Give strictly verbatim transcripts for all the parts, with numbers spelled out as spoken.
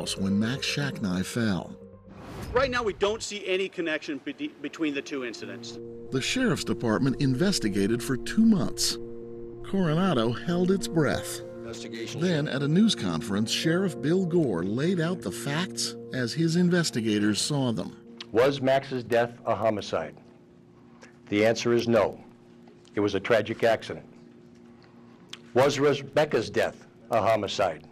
house when Max Shacknai fell. Right now, we don't see any connection be- between the two incidents. The sheriff's department investigated for two months. Coronado held its breath. Then, at a news conference, Sheriff Bill Gore laid out the facts as his investigators saw them. Was Max's death a homicide? The answer is no. It was a tragic accident. Was Rebecca's death a homicide?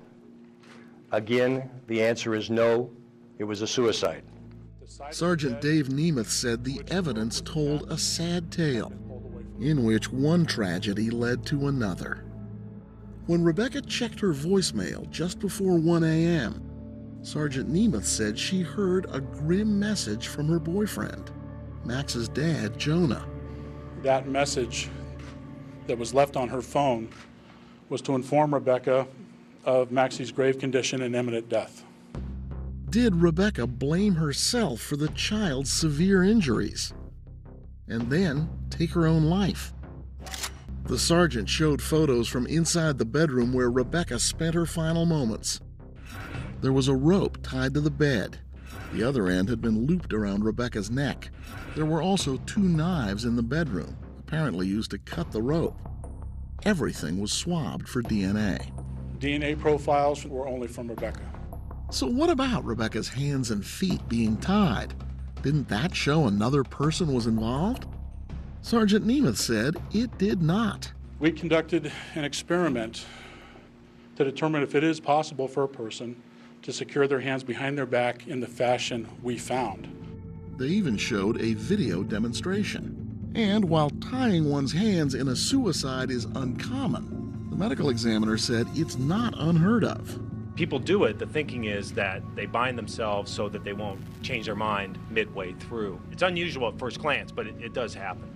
Again, the answer is no. It was a suicide. Sergeant Dave Nemeth said the evidence told a sad tale, in which one tragedy led to another. When Rebecca checked her voicemail just before one a m, Sergeant Nemeth said she heard a grim message from her boyfriend, Max's dad, Jonah. That message that was left on her phone was to inform Rebecca of Maxie's grave condition and imminent death. Did Rebecca blame herself for the child's severe injuries and then take her own life? The sergeant showed photos from inside the bedroom where Rebecca spent her final moments. There was a rope tied to the bed. The other end had been looped around Rebecca's neck. There were also two knives in the bedroom, apparently used to cut the rope. Everything was swabbed for D N A. D N A profiles were only from Rebecca. So what about Rebecca's hands and feet being tied? Didn't that show another person was involved? Sergeant Nemeth said it did not. We conducted an experiment to determine if it is possible for a person to secure their hands behind their back in the fashion we found. They even showed a video demonstration. And while tying one's hands in a suicide is uncommon, the medical examiner said it's not unheard of. People do it. The thinking is that they bind themselves so that they won't change their mind midway through. It's unusual at first glance, but it, it does happen.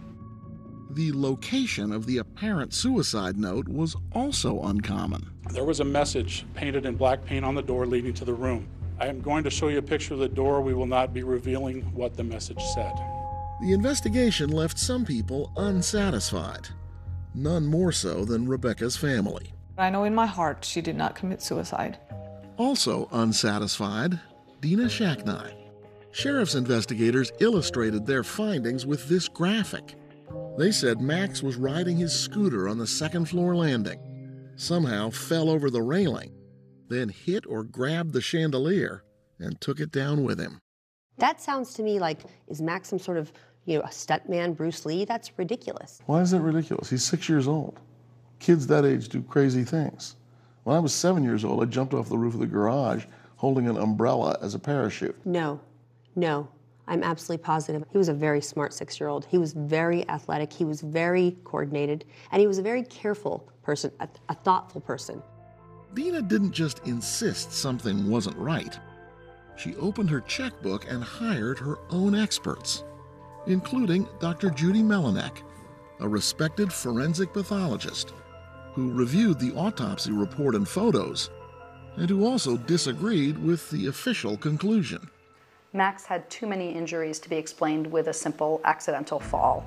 The location of the apparent suicide note was also uncommon. There was a message painted in black paint on the door leading to the room. I am going to show you a picture of the door. We will not be revealing what the message said. The investigation left some people unsatisfied, none more so than Rebecca's family. I know in my heart she did not commit suicide. Also unsatisfied, Dina Shacknai. Sheriff's investigators illustrated their findings with this graphic. They said Max was riding his scooter on the second floor landing, somehow fell over the railing, then hit or grabbed the chandelier and took it down with him. That sounds to me like, is Max some sort of, you know, a stuntman, Bruce Lee? That's ridiculous. Why is that ridiculous? He's six years old. Kids that age do crazy things. When I was seven years old, I jumped off the roof of the garage holding an umbrella as a parachute. No, no, I'm absolutely positive. He was a very smart six-year-old. He was very athletic. He was very coordinated. And he was a very careful person, a, a thoughtful person. Dina didn't just insist something wasn't right. She opened her checkbook and hired her own experts, including Doctor Judy Melinek, a respected forensic pathologist who reviewed the autopsy report and photos, and who also disagreed with the official conclusion. Max had too many injuries to be explained with a simple accidental fall.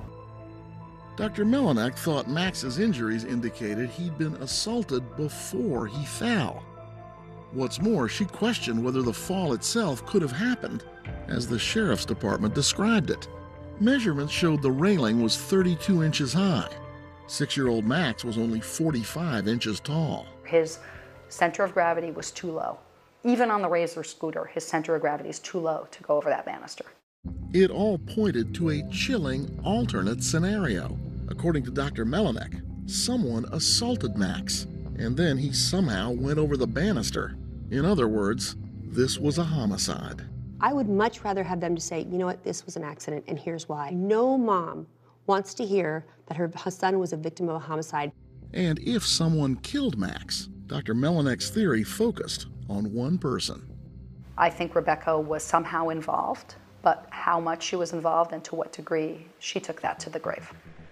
Doctor Melinek thought Max's injuries indicated he'd been assaulted before he fell. What's more, she questioned whether the fall itself could have happened, as the sheriff's department described it. Measurements showed the railing was thirty-two inches high. Six-year-old Max was only forty-five inches tall. His center of gravity was too low. Even on the Razor scooter, his center of gravity is too low to go over that banister. It all pointed to a chilling alternate scenario. According to Doctor Melinek, someone assaulted Max, and then he somehow went over the banister. In other words, this was a homicide. I would much rather have them to say, you know what, this was an accident, and here's why. No mom wants to hear that her son was a victim of a homicide. And if someone killed Max, Doctor Melinek's theory focused on one person. I think Rebecca was somehow involved, but how much she was involved and to what degree, she took that to the grave.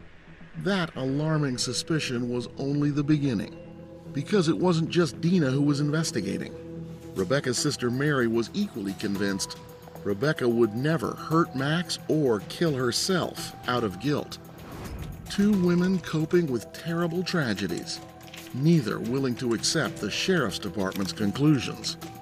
That alarming suspicion was only the beginning, because it wasn't just Dina who was investigating. Rebecca's sister Mary was equally convinced Rebecca would never hurt Max or kill herself out of guilt. Two women coping with terrible tragedies, neither willing to accept the sheriff's department's conclusions.